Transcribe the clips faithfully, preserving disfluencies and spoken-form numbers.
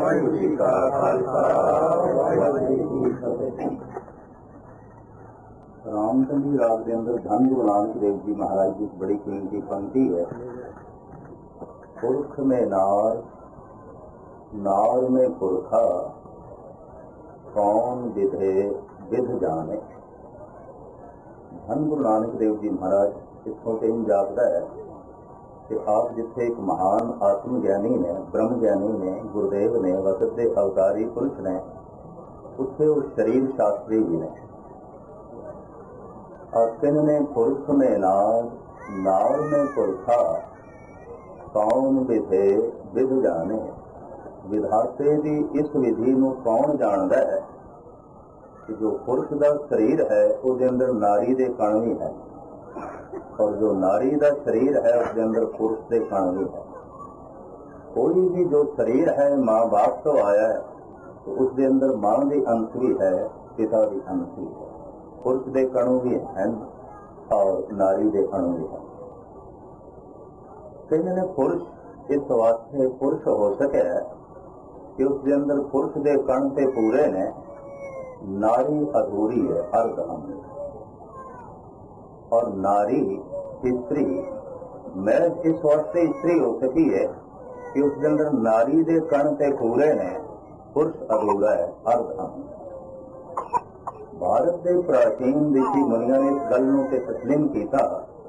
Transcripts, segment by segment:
ਵਾਹਿਗੁਰੂ ਜੀ ਕਾ ਖਾਲਸਾ ਵਾਹਿਗੁਰੂ ਜੀ ਕੀ ਫਤਿਹ। ਰਾਮਚੰਦਰ ਰਾਗ ਦੇ ਅੰਦਰ ਧੰਨ ਗੁਰੂ ਨਾਨਕ ਦੇਵ ਜੀ ਮਹਾਰਾਜ ਦੀ ਬੜੀ ਕੀਮਤੀ ਪੰਕਤੀ ਹੈ। ਪੁਰਖ में नार नार में पुरखा कौन विधे विध जाने। धन गुरु नानक देव जी महाराज इतों से ही जापता है कि आप जिथे एक महान आत्म ज्ञानी ने, ब्रह्म ज्ञानी ने, गुरुदेव ने, वसत के अवतारी पुरुष ने, उत्थे वो शरीर शास्त्री भी ने। और तीन ने पुरुष में नार नार में पुरखा कौन विधे विध जाने। विधाते की इस विधि को कौन जानता है कि जो पुरुष का शरीर है उसके अंदर नारी के कण भी है, और जो नारी का शरीर है उसके अंदर पुरुष के कण भी है। कोई भी जो शरीर है माँ बाप तो आया है तो उसके अंदर माँ के अंश भी है, पिता के अंश भी है, पुरुष के कण भी हैं और नारी के कण भी है। कहने ने पुरुष इस वास्ते पुरुष हो सके कि उसके अंदर पुरुष के कण से पूरे ने, नारी अधूरी है, अर्ध अंग। और नारी स्त्री मैं इस वास्ते स्त्री हो सकी है कि उसके अंदर नारी के कण से पूरे ने, पुरुष अधूरा है, अर्ध अंग। भारत के प्राचीन ऋषि मुनिया ने इस गल नूं ते तस्लीम किया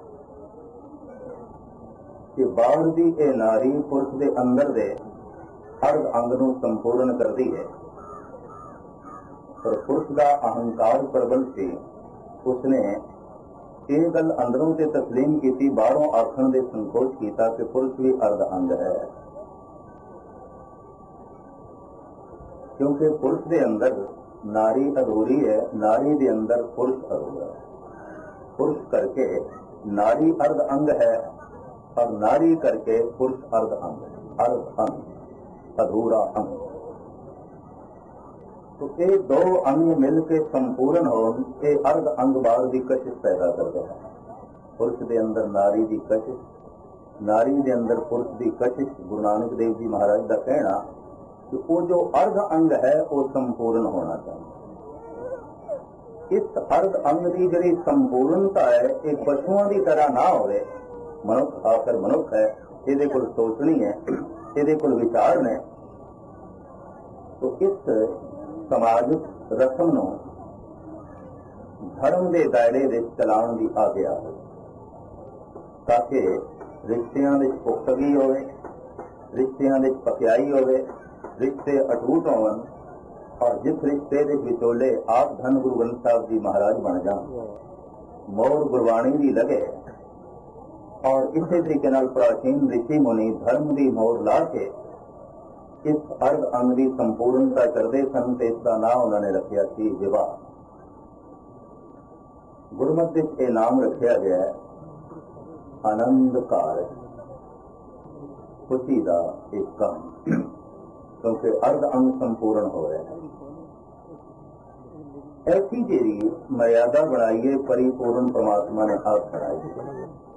कि बाहर की यह नारी पुरुष के अंदर दे अर्ध अंग नूं संपूर्ण करती है। पर पुरुष का अहंकार प्रबल से उसने ये गल अंदरों से तस्लीम की, बाहरों आखण दे संकोच किया कि पुरुष भी अर्ध अंग है। क्योंकि पुरुष के अंदर नारी अधूरी है, नारी के अंदर पुरुष अधूरा है। पुरुष करके नारी अर्ध अंग है और नारी करके पुरुष अर्ध अंग, अर्ध अंग, अधूरा अंग। तो ये दो अंग मिलकर संपूर्ण हो, ये अर्ध अंग बाहर की कशिश पैदा करते हैं। पुरुष के अंदर नारी की कशिश, नारी के अंदर पुरुष की कशिश। गुरु नानक देव जी महाराज का कहना कि वो जो अर्ध अंग है वो संपूर्ण होना चाहिए। इस अर्ध अंग की जी संपूर्णता है एक पशुओं की तरह ना होवे। मनुख आखिर मनुख है, ये कोल सोचनी है, ये कोल विचार ने। तो इस समाजिक रस्म नूं धर्म के दायरे में चलाउण की आग्या है, ताकि रिश्तियां विच पुख्तगी होवे, रिश्तियां विच पक्याई होवे, रिश्ते अटूट होवन। और जिस रिश्ते के विचोले आप धन गुरु ग्रंथ साहब जी महाराज बन जान, मोर गुरबाणी भी लगे। और इसी तरीके नाल प्राचीन ऋषि मुनि धर्म की मोर ला के इस अर्ध अंग की संपूर्णता करते सन, तो इसका नाम उन्होंने रखा सी विवाह। गुरमत विच यह नाम रखा गया है आनंदकार, खुशी का एक काम, क्योंकि अर्ध अंग संपूर्ण हो रहा है। ऐसी जी मर्यादा बनाई है परिपूर्ण परमात्मा ने आप बनाई है।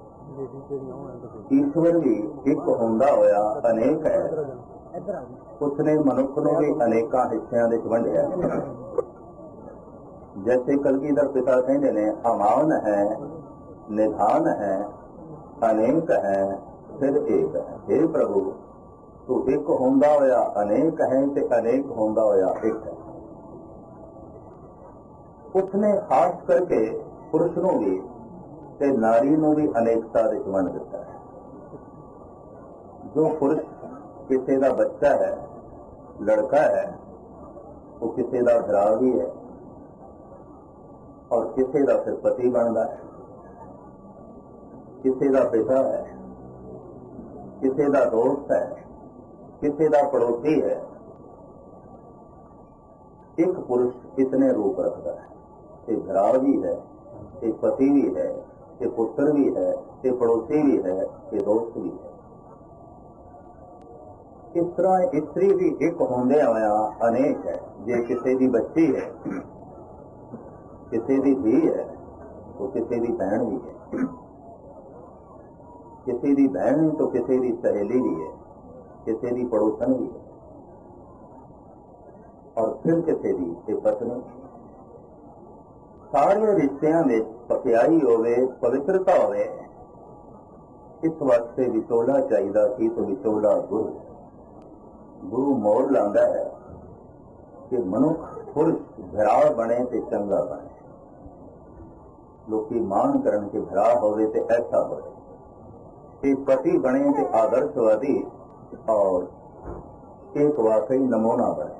ईश्वर भी एक होंदा होया अनेक है, उसने मनुख को भी अनेका हिस्सों में वंडिया। जैसे कलगीधर पिता कहते ने अमान है, निधान है, अनेक है, फिर एक है। हे प्रभु तू एक होंदा होया अनेक है ते अनेक होंदा होया एक है। उसने खास करके पुरुष नूं भी ते नारी नूं भी अनेकता दे वंड दिता है। जो पुरुष किसी का बच्चा है, लड़का है, वो किसी का भरा भी है और किसी का फिर पति बनता है, किसी का पिता है, किसी का दोस्त है, किसी का पड़ोसी है। एक पुरुष इतने रूप रखता है, एक भरा भी है, एक पति भी है, एक पुत्र भी है, एक पड़ोसी भी है, एक दोस्त भी है। इस तरह स्त्री भी एक होंदे होया अनेक है। जे किसी की बच्ची है, किसी की धी है, तो किसी की बहन भी है, किसी की बहन तो किसी की सहेली भी है, किसी की पड़ोसन भी है। ਔਰ ਫਿਰ ਕਿਸੇ ਦੀ ਤੇ ਪਤਨੀ। ਸਾਰੇ ਰਿਸ਼ਤਿਆਂ ਵਿੱਚ ਪਕਿਆਈ ਹੋਵੇ, ਪਵਿੱਤਰਤਾ ਹੋਵੇ। ਇਸ ਵਾਸਤੇ ਵਿਚੋਲਾ ਚਾਹੀਦਾ ਸੀ ਤੇ ਵਿਚੋਲਾ ਗੁਰੂ। ਗੁਰੂ ਮੋੜ ਲਾਉਂਦਾ ਹੈ ਕਿ ਮਨੁੱਖ ਪੁਰਸ਼ ਭਰਾ ਬਣੇ ਤੇ ਚੰਗਾ ਬਣੇ। ਲੋਕੀ ਮਾਣ ਕਰਨ ਕਿ ਭਰਾ ਹੋਵੇ ਤੇ ਐਸਾ ਹੋਵੇ, ਕਿ ਪਤੀ ਬਣੇ ਤੇ ਆਦਰਸ਼ਵਾਦੀ ਔਰ एक वाकई नमूना बने।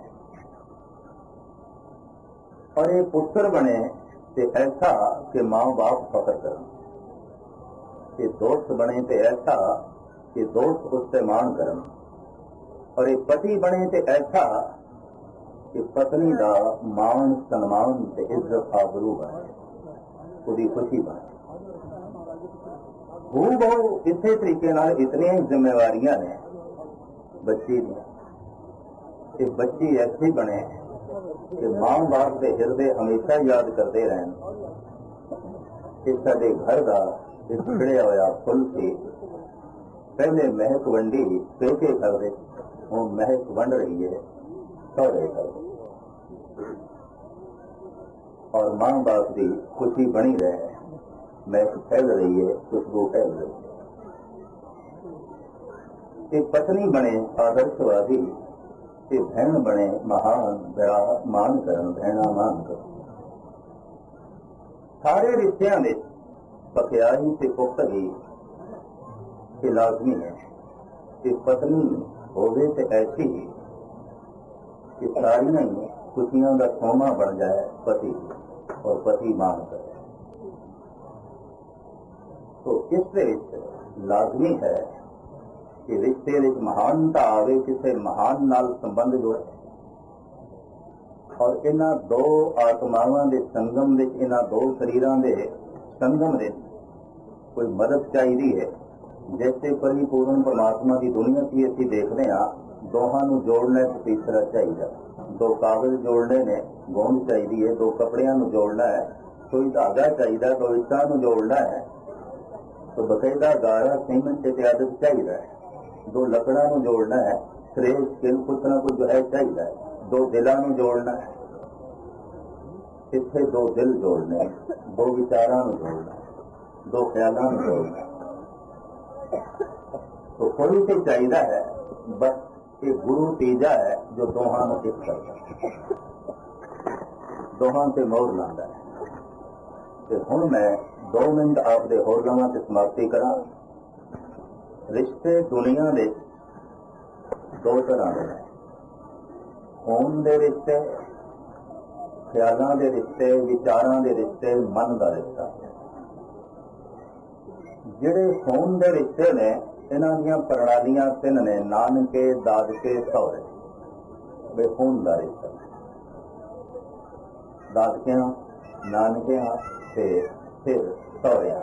और एक पुत्र बने तो ऐसा कि माँ बाप फख्र करें, कि दोस्त बने तो ऐसा कि दोस्त उससे मान करें, और एक पति बने तो ऐसा कि पत्नी का मान सम्मान ते इज्जत आबरू बने, उसकी खुशी बने। हूँ बहु इसे तरीके नाल इतनी जिम्मेवारियां ने बच्ची दी कि बच्ची ऐसी बने कि मां बाप के हिरदे हमेशा याद करते रहन कि साडे घर का एक खिड़िया होया फुल सी, पहले महक वंडी पेके कर दे, हुण महक वंड रही है सौरे कर दे, और मां बाप की खुशी बनी रहे, महक फैल रही है, खुशबू फैल रही है। एक पत्नी बने आदर्शवादी, कि बहन बने महान, भरा मान करन, बहना मान कर। सारे रिश्तियां में पकियाई से पुख्तगी के लाजमी है कि पत्नी होवे ते ऐसी कि सारियां ही खुशियां का सोमा बन जाए पति, और पति मान करे। तो इस लाजमी है कि रिश्ते विच महानता आवे, किसी महान नाल संबंध जोड़े, और इन्हां दो आत्मावां दे संगम विच, इन्हां दो शरीरां दे संगम विच कोई मदद चाहिदी है। जैसे परिपूर्ण परमात्मा की दुनिया की असीं देखदे हां, दोहां नूं जोड़ना ते तीसरा चाहिदा। दो कागज जोड़ने ने, गोंद चाहिदी है, दो कपड़ियां नूं जोड़ना है, कोई धागा चाहिदा, दो इट्टां नूं जोड़ना है, तो बकायदा गारा सीमेंट इत्यादि चाहिदा है। दो लकड़ा नूं जोड़ना है, श्रेष्ठ स्किल कुछ ना कुछ जो है चाहिए। दो दिलों नूं जोड़ना है, इत्थे दो दिल जोड़ने, दो विचारां नूं जोड़ना, दो ख्यालां नूं जोड़ना। तो कोई तो चाहिए है, बस एक गुरु तीजा है जो दोहां नूं एक करता है, दोहां ते मोहर लांदा है। ते हुण मैं दो मिनट आपदे होर लवां ते समाप्ति करां। रिश्ते दुनिया दे दो तरह के हैं, खून दे रिश्ते, ख्यालां दे रिश्ते, विचारां दे रिश्ते, मन का रिश्ता। जिहड़े खून दे रिश्ते ने, इन्हां दीयां प्रणालियां तिन ने, नानके, दादके, सौरे। वे खून का रिश्ता, दादकियां, नानकियां ते फिर सौरियां।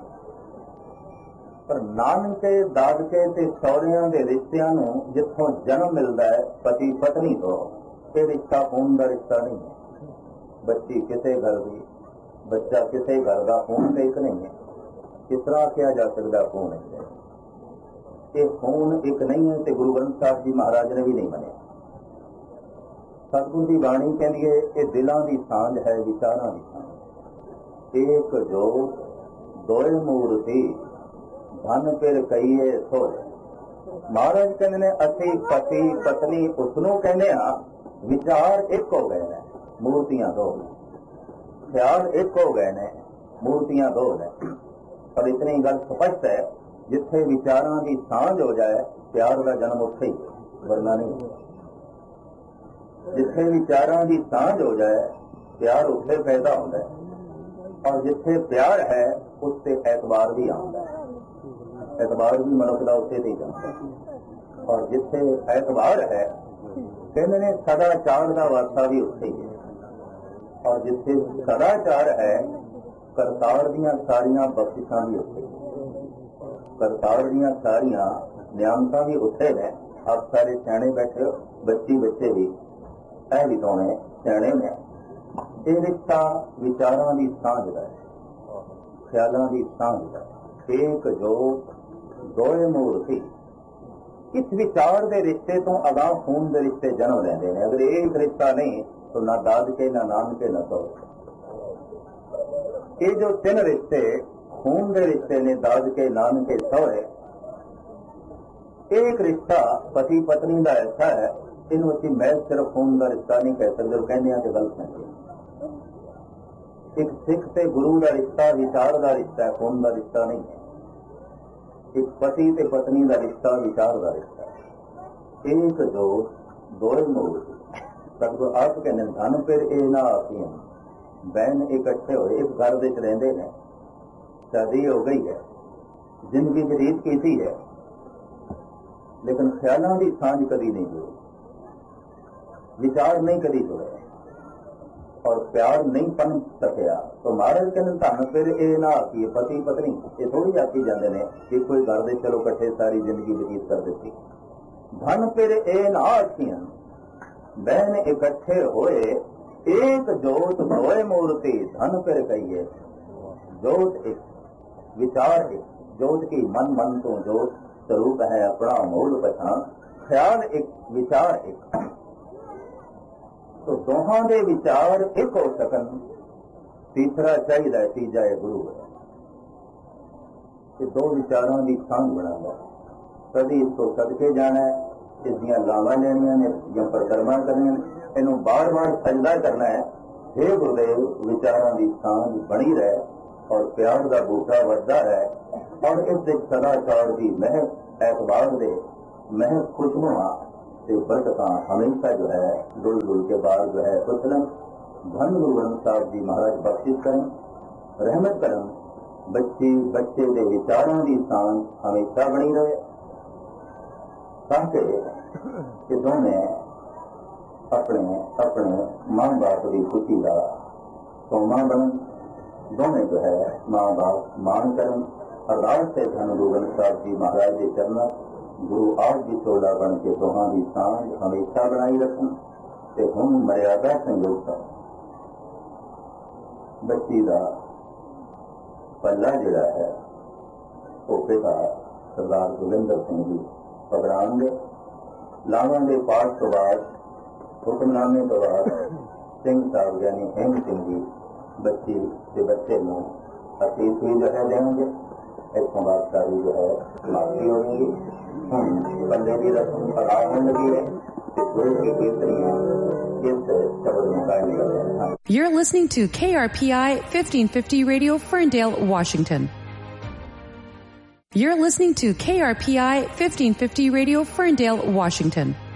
पर नानके, दादके ते सौरियां दे रिश्तियां नूं जिथों जन्म मिलदा है पति पत्नी तो, ये रिश्ता खून का रिश्ता नहीं है। बच्ची किसी घर की, बच्चा किसी घर का, खून तो एक नहीं है। किस तरह किया जा सकता खून है? ये खून एक नहीं है तो गुरु ग्रंथ साहब जी महाराज ने भी नहीं मने। सतगुरु की बाणी कहती है ये दिलों की सांझ है, विचारों की सांझ। एक जोत दोए मूर्ति धन फिर कईए सोए। महाराज कहते ने असी पति पत्नी उसनों कहने हाँ, विचार एक हो गए ने, मूर्तियां दो ने, ख्याल एक हो गए ने, मूर्तियां दो ने। पर इतनी गल स्पष्ट है, जिथे विचारां की सांझ हो जाए प्यार का जन्म उत्थे ही, वरना नहीं। जिथे विचारां की सांझ हो जाए प्यार उत्थे पैदा होता है, और जिथे प्यार है उससे एतबार भी आता है। एतबार भी मनुष्य का उत्थे ही जाता है। और जिथे एतबार है कहते ने सदाचार का वास्ता भी उत्थे ही है। और जिथे सदाचार है करतार दियां सारियां बख्शिशां भी उत्थे, करतार दियां सारियां नियामतां भी उत्थे ने। आप सारे सियाणे बैठे हो, बच्ची बच्चे भी ऐ भी दोने सियाणे ने। ये रिश्ता विचारां दी सांझ दा है, ख्यालां दी सांझ दा है। एक जोत दोए मूर्ति इस विचार के रिश्ते तो अगाह खून के रिश्ते जन्म लेंदे ने। अगर ये एक रिश्ता नहीं तो ना दादके ना नानके ना सौते। ये जो तीन रिश्ते खून के रिश्ते ने, दादके नानके सौरे, एक रिश्ता पति पत्नी का ऐसा है, इनू असीं मैं सिर्फ खून का रिश्ता नहीं कह सकते, कहने हैं कि गलत है। एक सिख ते गुरु का रिश्ता विचार का रिश्ता है, खून का रिश्ता नहीं है। एक पति ते पत्नी का रिश्ता विचार का रिश्ता है। एक जो दोए मोड़ सतगुरु आप कहने धन फिर ए ना आखियां बहन इकट्ठे होए एक घर विच रहिंदे ने, शादी हो गई है, जिंदगी च रीत कीती है, लेकिन ख्यालों की सांझ कदी नहीं जुड़ी, विचार नहीं कदी जुड़े और प्यार नहीं पन सकिया। तो महाराज कहते धन फिर ए ना आखिए पति पत्नी ये थोड़ी आखी जाते हैं कि कोई घर दे चलो कट्ठे सारी जिंदगी बतीत कर दी। धन फिर ए ना आखियां बहन इकट्ठे होए एक जोत दोए मूर्ति, धन फिर कहिए जोत एक विचार एक, जोत की मन मन तो जोत स्वरूप है अपना मूल पछाण, ख्याल एक विचार एक। तो दोहां दे विचार एक हो सकन, तीसरा चाहिए तीजा है गुरु है कि दो विचारों की सांझ बनाना। कभी इसको सदके जाना है, इसदियां लावा लेनिया ने या परिक्रमा करनी, इनू बार बार सजदा करना है। हे गुरुदेव विचारों की सांझ बनी रहे और प्यार का बूटा बढ़ता है और इस सदाचार की महक एतबार दे महक खुशनुमा से बरकत हमेशा जो है डुल डुल के बाद जो है उछलन। धन गुरु ग्रंथ साहब जी महाराज बख्शिश करें, रहमत करें, बच्चे बच्चे के विचारों की सांझ हमेशा बनी रहे ताकि ये दोनों अपने अपने माँ बाप की खुशी का सोमा बन, दोनों जो है माँ बाप मान करें। अरदास से धन गुरु ग्रंथ साहब जी महाराज के चरणों गुरु आप जी चोला बन के दोहां की सांझ हमेशा बनाई रखन ते हम मर्यादा संयोग बच्ची का पल्ला जिहड़ा है वो पिता सरदार जोगिंदर सिंह जी पकड़ांगे। लावां दे पाठ तो बाद हुक्मनामे तो बाद सिंह साहब यानी हेम सिंह जी बच्ची के बच्चे में अतीत हुई जो है देंगे। इसको बाद सारी जो है समाप्ति होगी। हम बल्ले की रस्म अदा होने लगी है। You're listening to K R P I fifteen fifty Radio, Ferndale, Washington. You're listening to K R P I fifteen fifty Radio, Ferndale, Washington.